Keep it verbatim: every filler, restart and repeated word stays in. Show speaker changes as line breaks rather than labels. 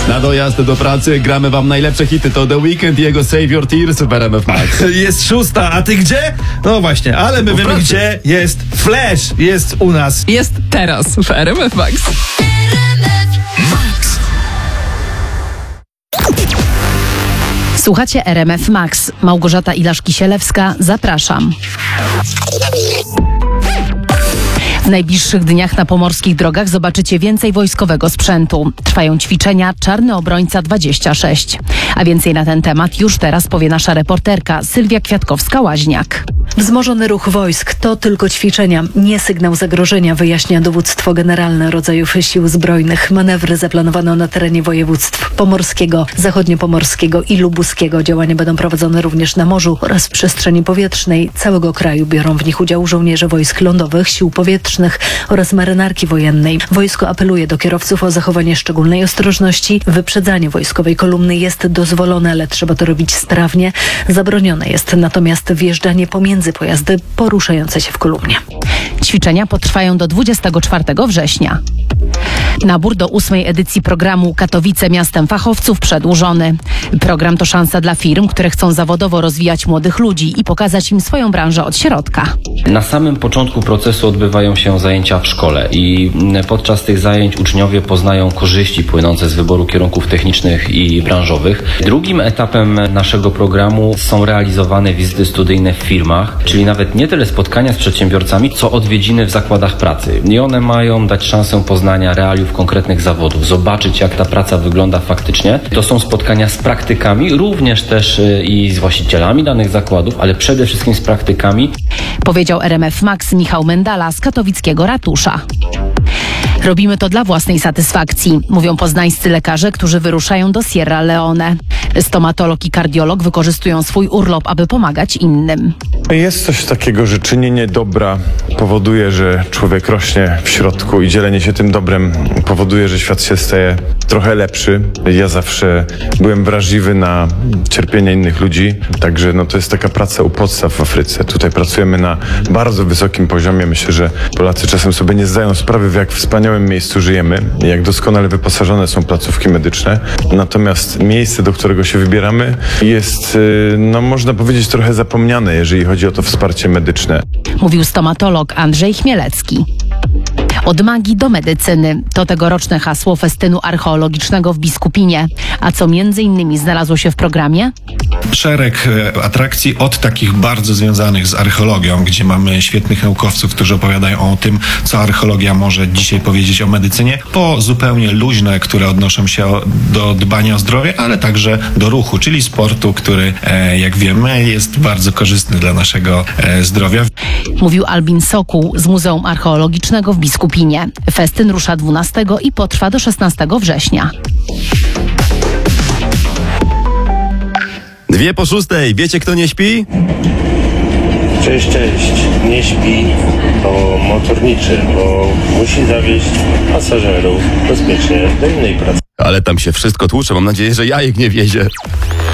Na dojazd do pracy gramy wam najlepsze hity. To The Weeknd i jego Save Your Tears w R M F Max.
Jest szósta, a ty gdzie? No właśnie, ale my
W
wiemy
pracy.
gdzie jest Flash. Jest u nas.
Jest teraz w R M F Max.
Słuchacie R M F Max. Małgorzata Ilaszki-Sielewska, zapraszam. W najbliższych dniach na pomorskich drogach zobaczycie więcej wojskowego sprzętu. Trwają ćwiczenia Czarny Obrońca dwadzieścia sześć. A więcej na ten temat już teraz powie nasza reporterka Sylwia Kwiatkowska-Łaźniak.
Wzmożony ruch wojsk to tylko ćwiczenia, nie sygnał zagrożenia, wyjaśnia dowództwo generalne rodzajów sił zbrojnych. Manewry zaplanowano na terenie województw pomorskiego, zachodniopomorskiego i lubuskiego. Działania będą prowadzone również na morzu oraz w przestrzeni powietrznej całego kraju. Biorą w nich udział żołnierze wojsk lądowych, sił powietrznych oraz marynarki wojennej. Wojsko apeluje do kierowców o zachowanie szczególnej ostrożności. Wyprzedzanie wojskowej kolumny jest dozwolone, ale trzeba to robić sprawnie. Zabronione jest natomiast wjeżdżanie pomiędzy pojazdy poruszające się w kolumnie.
Ćwiczenia potrwają do dwudziestego czwartego września. Nabór do ósmej edycji programu Katowice Miastem Fachowców przedłużony. Program to szansa dla firm, które chcą zawodowo rozwijać młodych ludzi i pokazać im swoją branżę od środka.
Na samym początku procesu odbywają się zajęcia w szkole i podczas tych zajęć uczniowie poznają korzyści płynące z wyboru kierunków technicznych i branżowych. Drugim etapem naszego programu są realizowane wizyty studyjne w firmach, czyli nawet nie tyle spotkania z przedsiębiorcami, co odwiedziny w zakładach pracy. I one mają dać szansę poznania realiów konkretnych zawodów, zobaczyć jak ta praca wygląda faktycznie. To są spotkania z praktykami, również też i z właścicielami danych zakładów, ale przede wszystkim z praktykami.
Powiedział R M F Max Michał Mendala z katowickiego ratusza. Robimy to dla własnej satysfakcji, mówią poznańscy lekarze, którzy wyruszają do Sierra Leone. Stomatolog i kardiolog wykorzystują swój urlop, aby pomagać innym.
Jest coś takiego, że czynienie dobra powoduje, że człowiek rośnie w środku i dzielenie się tym dobrem powoduje, że świat się staje trochę lepszy. Ja zawsze byłem wrażliwy na cierpienie innych ludzi, także no to jest taka praca u podstaw w Afryce. Tutaj pracujemy na bardzo wysokim poziomie. Myślę, że Polacy czasem sobie nie zdają sprawy, w jak wspaniałym miejscu żyjemy, jak doskonale wyposażone są placówki medyczne. Natomiast miejsce, do którego się wybieramy, jest, no można powiedzieć, trochę zapomniane, jeżeli chodzi o to wsparcie medyczne.
Mówił stomatolog Andrzej Chmielecki. Od magii do medycyny to tegoroczne hasło festynu archeologicznego w Biskupinie. A co między innymi znalazło się w programie?
Szereg atrakcji od takich bardzo związanych z archeologią, gdzie mamy świetnych naukowców, którzy opowiadają o tym, co archeologia może dzisiaj powiedzieć o medycynie, po zupełnie luźne, które odnoszą się do dbania o zdrowie, ale także do ruchu, czyli sportu, który, jak wiemy, jest bardzo korzystny dla naszego zdrowia.
Mówił Albin Sokół z Muzeum Archeologicznego w Biskupinie. Festyn rusza dwunastego i potrwa do szesnastego września.
Dwie po szóstej. Wiecie, kto nie śpi?
Cześć, cześć. Nie śpi, to motorniczy, bo musi zawieźć pasażerów bezpiecznie do innej pracy.
Ale tam się wszystko tłucze. Mam nadzieję, że jajek nie wiezie.